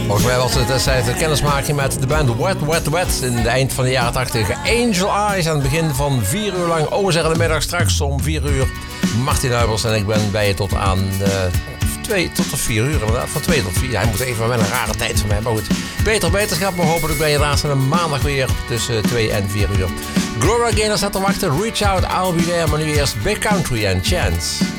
Volgens mij was het destijds de kennismaking met de band Wet Wet Wet in de eind van de jaren 80. Angel Eyes aan het begin van 4 uur lang. Overzeg in de middag straks om 4 uur. Martin Huibers en ik ben bij je tot aan 2 tot 4 uur inderdaad. Van 2 tot 4. Hij moet even met een rare tijd van mij. Maar goed, beter beterschap. Maar hopelijk ben je laatst een maandag weer tussen 2 en 4 uur. Gloria Gaynor staat te wachten. Reach Out, I'll Be There. Maar nu eerst Big Country and Chance.